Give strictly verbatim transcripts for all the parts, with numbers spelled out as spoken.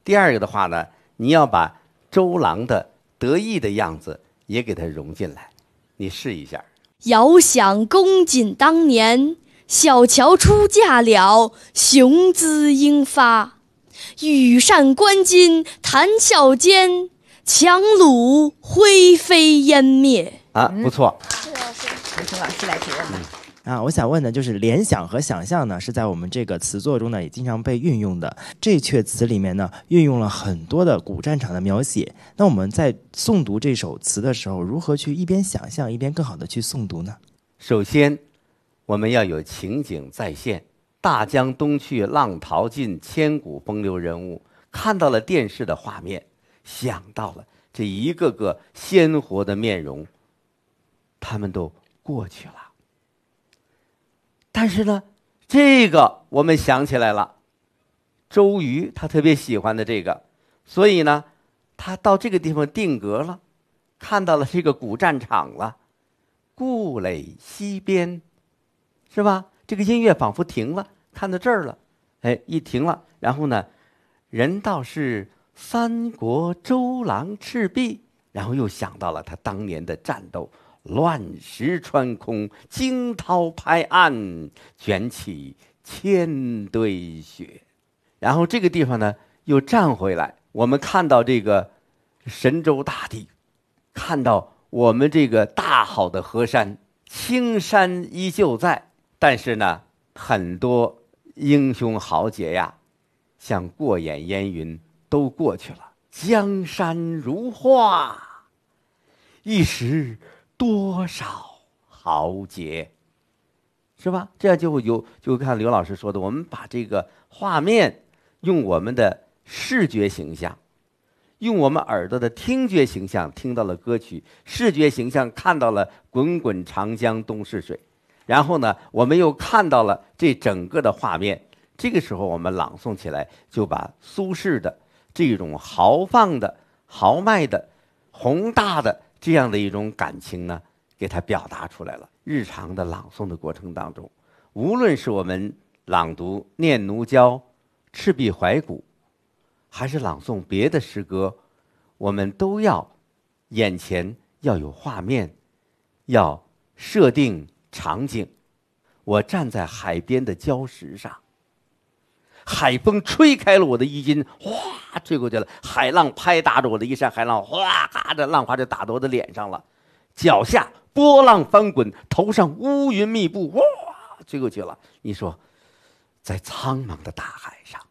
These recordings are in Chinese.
第二个的话呢，你要把周郎的得意的样子也给它融进来，你试一下。 遥想公瑾当年，小乔出嫁了，雄姿英发。羽扇纶巾，谈笑间，樯橹灰飞烟灭。 啊，不错。 有请老师来提问吧。 啊，我想问的就是联想和想象呢，是在我们这个词作中呢也经常被运用的。这阙词里面呢，运用了很多的古战场的描写。那我们在诵读这首词的时候，如何去一边想象一边更好的去诵读呢？ 首先，我们要有情景再现。大江东去，浪淘尽，千古风流人物。看到了电视的画面，想到了这一个个鲜活的面容，他们都过去了。但是呢，这个我们想起来了，周瑜他特别喜欢的这个，所以呢，他到这个地方定格了，看到了这个古战场了，故垒西边，是吧？这个音乐仿佛停了，看到这儿了，哎，一停了，然后呢，人道是三国周郎赤壁，然后又想到了他当年的战斗。乱石穿空，惊涛拍岸，卷起千堆雪。然后这个地方呢，又站回来，我们看到这个神州大地，看到我们这个大好的河山，青山依旧在，但是呢，很多英雄豪杰呀，像过眼烟云，都过去了。江山如画，一时多少豪杰，是吧？这样就会有，就看刘老师说的，我们把这个画面用我们的视觉形象，用我们耳朵的听觉形象听到了歌曲，视觉形象看到了滚滚长江东逝水，然后呢，我们又看到了这整个的画面。这个时候我们朗诵起来，就把苏轼的这种豪放的、豪迈的、宏大的这样的一种感情呢，给它表达出来了。日常的朗诵的过程当中，无论是我们朗读《念奴娇》《赤壁怀古》，还是朗诵别的诗歌，我们都要眼前要有画面，要设定场景。我站在海边的礁石上，海风吹开了我的衣襟，哗吹过去了，海浪拍打着我的衣衫，海浪哗咔的浪花就打到我的脸上了，脚下波浪翻滚，头上乌云密布，哇吹过去了。你说在苍茫的大海上，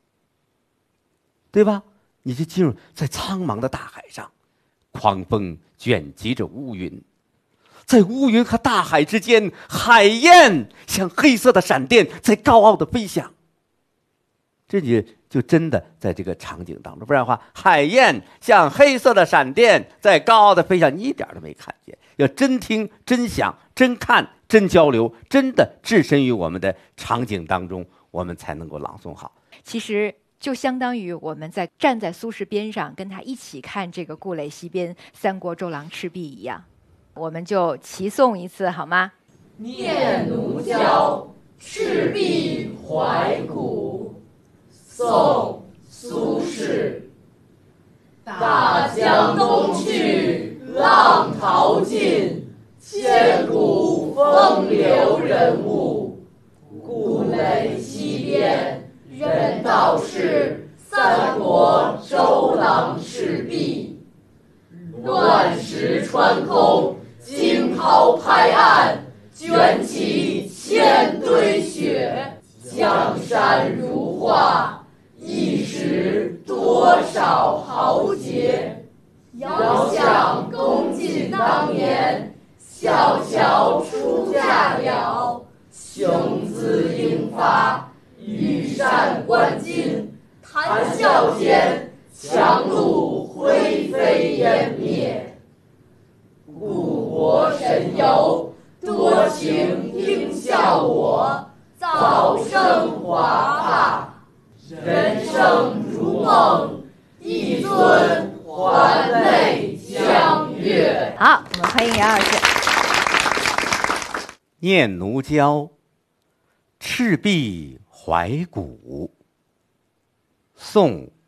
对吧？你就进入在苍茫的大海上，狂风卷集着乌云，在乌云和大海之间，海燕像黑色的闪电在高傲的飞翔。这就就真的在这个场景当中，不然的话，海燕像黑色的闪电在高傲的飞翔，你一点都没看见。要真听、真想、真看、真交流，真的置身于我们的场景当中，我们才能够朗诵好。 其实就相当于我们在站在苏轼边上，跟他一起看这个故垒西边三国周郎赤壁一样。我们就齐诵一次好吗？ 念奴娇·赤壁怀古，宋·苏轼。大江东去，浪淘尽，千古风流人物。故垒西边，人道是三国周郎赤壁。乱石穿空，惊涛拍岸，卷起千堆雪。江山如画，一时多少豪杰。遥想公瑾当年，小乔出嫁了，雄姿英发。羽扇纶巾，谈笑间，樯橹灰飞烟灭。故国神游，多情应笑我，早生华发。人生如梦，一尊还酹江月。 好，我们欢迎杨老师。 念奴娇·赤壁怀古，宋